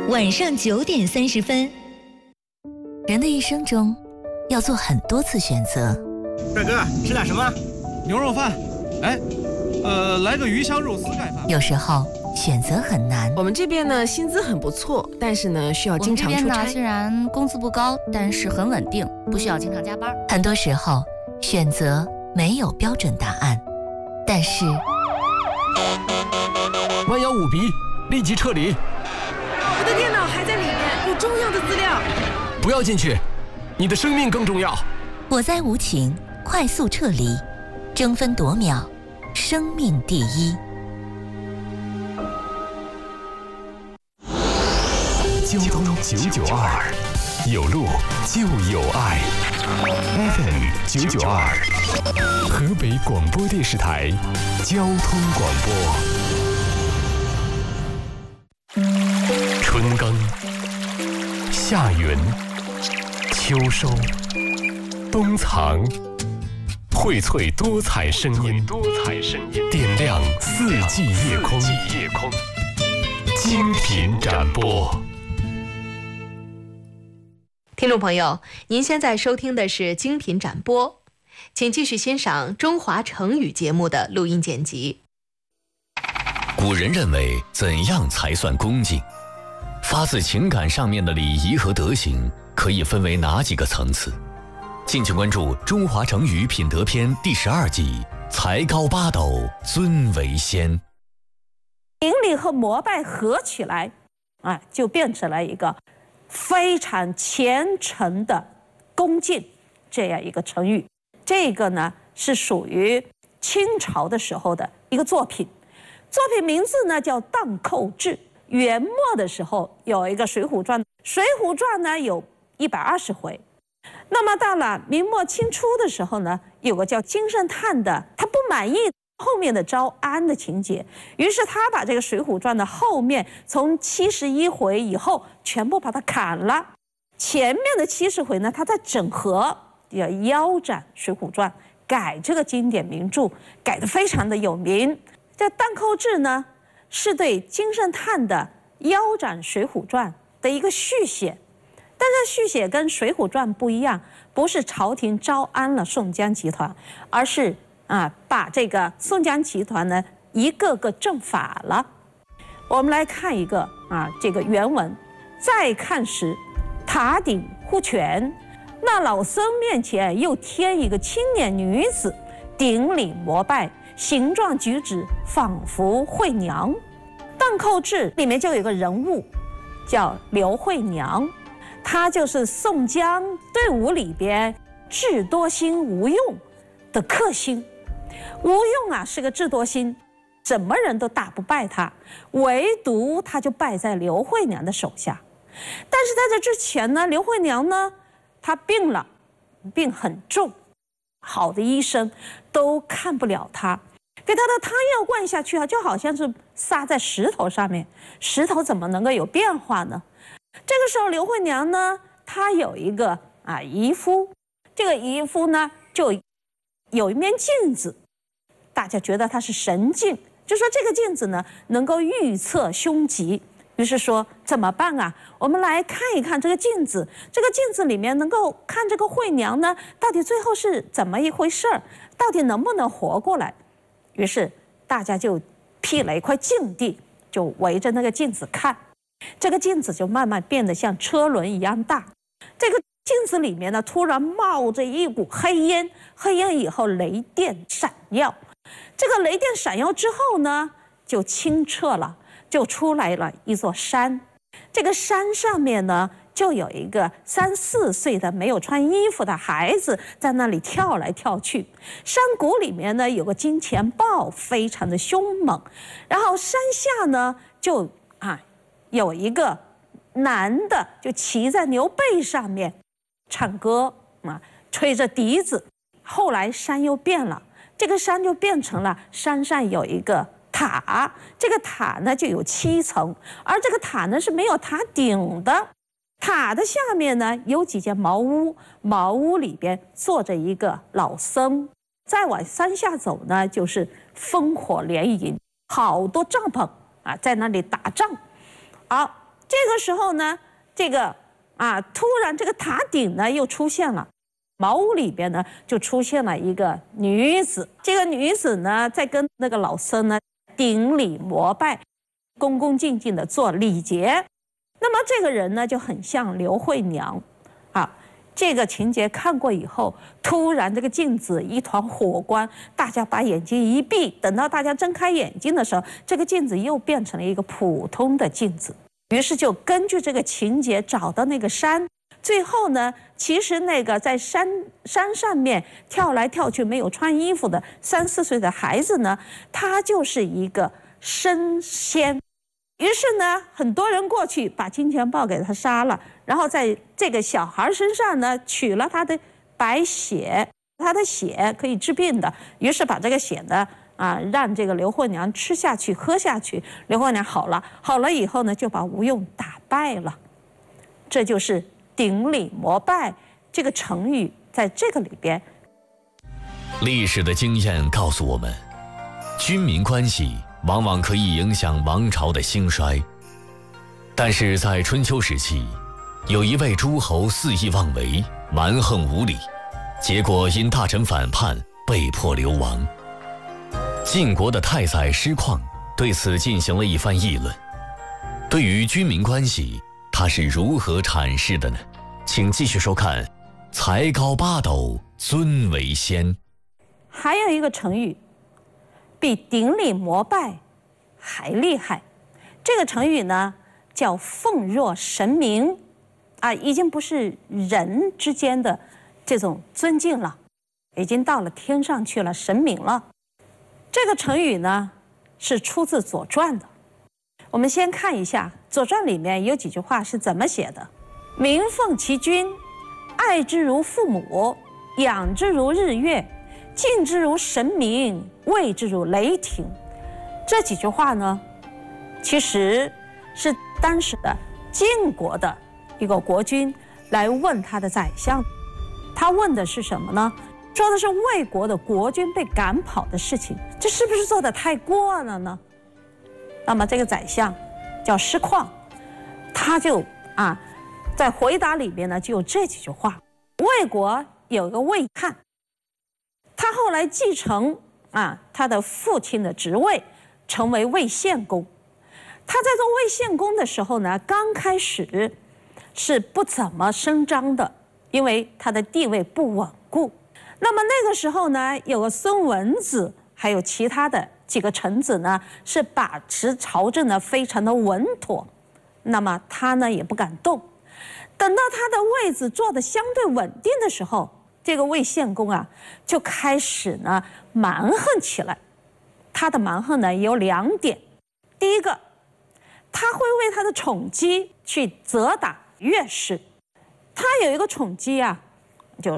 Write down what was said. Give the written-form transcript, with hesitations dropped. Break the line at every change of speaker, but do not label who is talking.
晚上9点30分。
人的一生中，要做很多次选择。
帅哥，吃点什么？
牛肉饭。哎，来个鱼香肉丝盖饭。
有时候选择很难。
我们这边呢，薪资很不错，但是呢，需要经常出差。
我们这边呢，虽然工资不高，但是很稳定，不需要经常加班。很多时候，选择没有标准答案，但是
弯腰舞鼻，立即撤离。
我的电脑还在里面，有重要的资料。
不要进去，你的生命更重要。
我灾无情，快速撤离，争分夺秒，生命第一。
交通992，有路就有爱。FM 992，河北广播电视台交通广播。春耕、夏耘、秋收、冬藏，荟萃多彩声音，点亮四季夜空。精品展播。
听众朋友，您现在收听的是精品展播，请继续欣赏中华成语节目的录音剪辑。
古人认为怎样才算恭敬？发自情感上面的礼仪和德行可以分为哪几个层次？敬请关注《中华成语品德篇》第12集才高八斗，尊为先。
顶礼和膜拜合起来，就变成了一个非常虔诚的恭敬这样一个成语。这个呢是属于清朝的时候的一个作品，作品名字呢叫《荡寇志》。元末的时候有一个《水浒传》，《水浒传》呢有120回。那么到了明末清初的时候呢，有个叫金圣叹的，他不满意后面的招安的情节，于是他把这个《水浒传》的后面从71回以后全部把它砍了，前面的70回呢，他在整合，要腰斩《水浒传》，改这个经典名著，改得非常的有名。这《荡寇志》呢，是对金圣叹的腰斩《水浒传》的一个续写。但是续写跟《水浒传》不一样，不是朝廷招安了宋江集团，而是把这个宋江集团呢一个个正法了。我们来看一个这个原文。再看时，塔顶忽全，那老僧面前又添一个青年女子，顶礼膜拜，形状举止仿佛惠娘。《荡寇志》里面就有个人物叫刘惠娘，她就是宋江队伍里边智多星吴用的克星。吴用是个智多星，什么人都打不败他，唯独他就败在刘惠娘的手下。但是在这之前呢，刘惠娘呢，她病了，病很重，好的医生都看不了她，给她的汤药灌下去就好像是撒在石头上面，石头怎么能够有变化呢？这个时候刘惠娘呢，她有一个姨夫，这个姨夫呢就有一面镜子，大家觉得它是神镜，就说这个镜子呢能够预测凶吉。于是说怎么办我们来看一看这个镜子，这个镜子里面能够看这个惠娘呢到底最后是怎么一回事儿，到底能不能活过来。于是大家就辟了一块净地，就围着那个镜子看，这个镜子就慢慢变得像车轮一样大。这个镜子里面呢突然冒着一股黑烟，黑烟以后雷电闪耀，这个雷电闪耀之后呢就清澈了，就出来了一座山。这个山上面呢就有一个3、4岁的没有穿衣服的孩子在那里跳来跳去。山谷里面呢有个金钱豹，非常的凶猛。然后山下呢就有一个男的就骑在牛背上面唱歌吹着笛子。后来山又变了，这个山就变成了山上有一个塔，这个塔呢就有7层，而这个塔呢是没有塔顶的。塔的下面呢有几间茅屋，茅屋里边坐着一个老僧。再往山下走呢就是烽火连营，好多帐篷在那里打仗。好， 这个时候呢，突然这个塔顶呢又出现了，茅屋里边呢就出现了一个女子。这个女子呢在跟那个老僧呢顶礼膜拜，恭恭敬敬的做礼节。那么这个人呢就很像刘慧娘啊。这个情节看过以后，突然这个镜子一团火光，大家把眼睛一闭，等到大家睁开眼睛的时候，这个镜子又变成了一个普通的镜子。于是就根据这个情节找到那个山，最后呢，其实那个在山上面跳来跳去没有穿衣服的3、4岁的孩子呢，他就是一个神仙。于是呢，很多人过去把金钱豹给他杀了，然后在这个小孩身上呢取了他的白血，他的血可以治病的，于是把这个血呢让这个刘慧娘吃下去喝下去，刘慧娘好了以后呢，就把吴用打败了。这就是顶礼膜拜这个成语在这个里边。
历史的经验告诉我们，军民关系往往可以影响王朝的兴衰。但是在春秋时期，有一位诸侯肆意妄为，蛮横无理，结果因大臣反叛被迫流亡。晋国的太宰师旷对此进行了一番议论。对于军民关系，他是如何阐释的呢？请继续收看才高八斗，尊为先。
还有一个成语比顶礼膜拜还厉害，这个成语呢叫奉若神明已经不是人之间的这种尊敬了，已经到了天上去了，神明了。这个成语呢是出自《左传》的。我们先看一下《左传》里面有几句话是怎么写的：民奉其君，爱之如父母，养之如日月，敬之如神明，畏之如雷霆。这几句话呢，其实是当时的晋国的一个国君来问他的宰相，他问的是什么呢？说的是魏国的国君被赶跑的事情，这是不是做得太过了呢？那么这个宰相叫师旷，他就在回答里面呢就有这几句话。魏国有一个魏汉，他后来继承他的父亲的职位，成为魏献公。他在做魏献公的时候呢，刚开始是不怎么声张的，因为他的地位不稳固。那么那个时候呢，有个孙文子，还有其他的几个臣子呢，是把持朝政呢非常的稳妥。那么他呢也不敢动。等到他的位子坐得相对稳定的时候，这个魏献公就开始呢蛮横起来。他的蛮横呢有2点。第一个，他会为他的宠姬去责打乐师。他有一个宠姬